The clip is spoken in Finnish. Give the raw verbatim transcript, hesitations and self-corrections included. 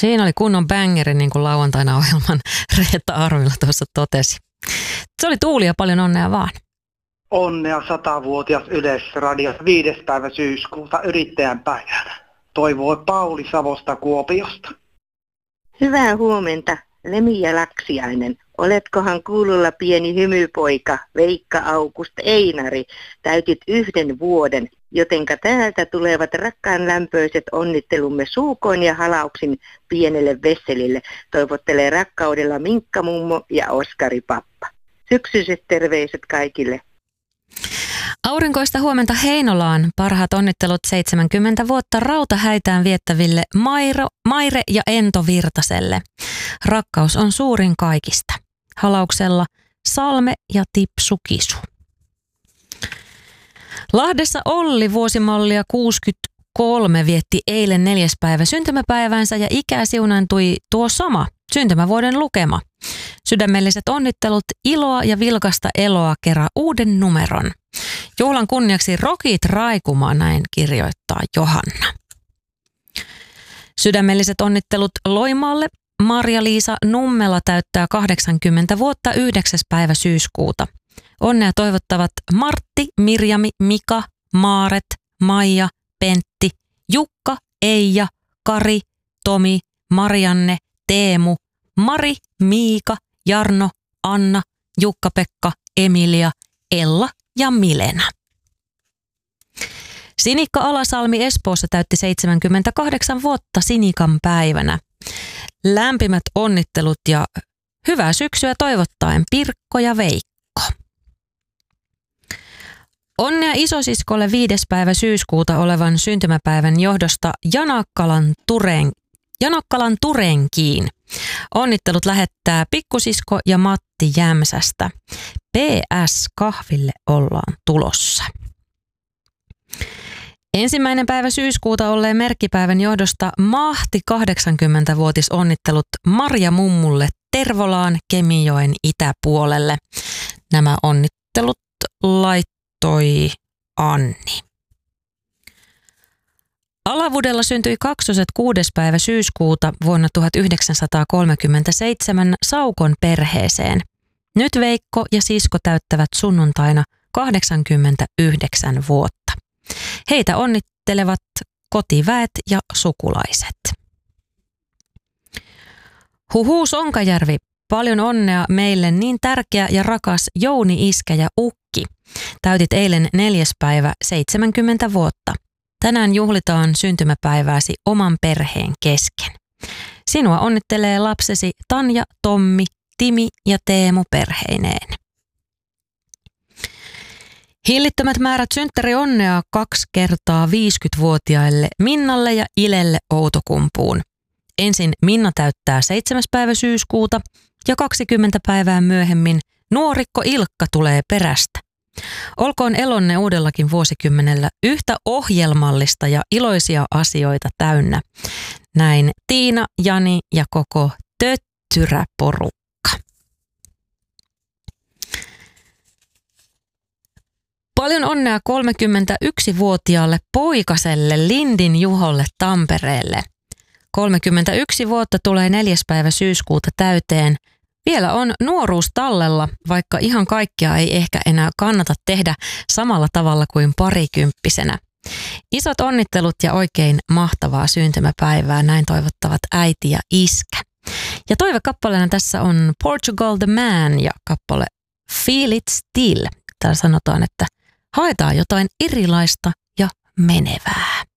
Siinä oli kunnon bangeri, niin kuin lauantaina ohjelman Reetta Arvila tuossa totesi. Se oli Tuuli ja paljon onnea vaan. Onnea satavuotias Yleisradio viides päivä syyskuuta yrittäjän päivänä. Toivoo Pauli Savosta Kuopiosta. Hyvää huomenta, Lemi ja Laksiainen. Oletkohan kuulolla pieni hymypoika, Veikka August Einari. Täytit yhden vuoden, jotenka täältä tulevat rakkaan lämpöiset onnittelumme suukoin ja halauksin pienelle Vesselille. Toivottelee rakkaudella Minkka Mummo ja Oskari Pappa. Syksyiset terveiset kaikille. Aurinkoista huomenta Heinolaan. Parhaat onnittelut seitsemänkymmentä vuotta rautahäitään viettäville Mairo, Maire ja Ento Virtaselle. Rakkaus on suurin kaikista. Halauksella Salme ja Tipsu Kisu. Lahdessa Olli vuosimallia kuusikymmentäkolme vietti eilen neljäs päivä syntymäpäivänsä ja ikää siunaantui tuo sama syntymävuoden lukema. Sydämelliset onnittelut, iloa ja vilkasta eloa kerran uuden numeron. Juhlan kunniaksi Rokit Raikuma, näin kirjoittaa Johanna. Sydämelliset onnittelut Loimaalle. Marja-Liisa Nummela täyttää kahdeksankymmentä vuotta yhdeksäs päivä syyskuuta. Onnea toivottavat Martti, Mirjami, Mika, Maaret, Maija, Pentti, Jukka, Eija, Kari, Tomi, Marianne, Teemu, Mari, Miika, Jarno, Anna, Jukka-Pekka, Emilia, Ella ja Milena. Sinikka Alasalmi Espoossa täytti seitsemänkymmentäkahdeksan vuotta Sinikan päivänä. Lämpimät onnittelut ja hyvää syksyä toivottaen Pirkko ja Veikko. Onnea isosiskolle viides päivä syyskuuta olevan syntymäpäivän johdosta Janakkalan, Turen, Janakkalan Turenkiin. Onnittelut lähettää pikkusisko ja Matti Jämsästä. P S kahville ollaan tulossa. Ensimmäinen päivä syyskuuta olleen merkkipäivän johdosta mahti kahdeksankymmentävuotis onnittelut Marja Mummulle Tervolaan Kemijoen itäpuolelle. Nämä onnittelut laittoi Anni. Alavudella syntyi kaksoset kuudes päivä syyskuuta vuonna tuhatyhdeksänsataakolmekymmentäseitsemän Saukon perheeseen. Nyt Veikko ja sisko täyttävät sunnuntaina kahdeksankymmentäyhdeksän vuotta. Heitä onnittelevat kotiväet ja sukulaiset. Huhu Sonkajärvi, paljon onnea meille niin tärkeä ja rakas Jouni iskä ja ukki. Täytit eilen neljäs päivä seitsemänkymmentä vuotta. Tänään juhlitaan syntymäpäivääsi oman perheen kesken. Sinua onnittelee lapsesi Tanja, Tommi, Timi ja Teemu perheineen. Hillittömät määrät synttärionnea kaksi kertaa viisikymmentävuotiaille Minnalle ja Ilelle Outokumpuun. Ensin Minna täyttää seitsemäs päivä syyskuuta ja kaksikymmentä päivää myöhemmin nuorikko Ilkka tulee perästä. Olkoon elonne uudellakin vuosikymmenellä yhtä ohjelmallista ja iloisia asioita täynnä. Näin Tiina, Jani ja koko töttyräporukka. Paljon onnea kolmekymmentäyksivuotiaalle poikaselle Lindin Juholle Tampereelle. kolmekymmentäyksi vuotta tulee neljäs päivä syyskuuta täyteen. Vielä on nuoruus tallella, vaikka ihan kaikkea ei ehkä enää kannata tehdä samalla tavalla kuin parikymppisenä. Isot onnittelut ja oikein mahtavaa syntymäpäivää, näin toivottavat äiti ja iskä. Ja toivekappaleena tässä on Portugal the Man ja kappale Feel It Still. Täällä sanotaan, että haetaan jotain erilaista ja menevää.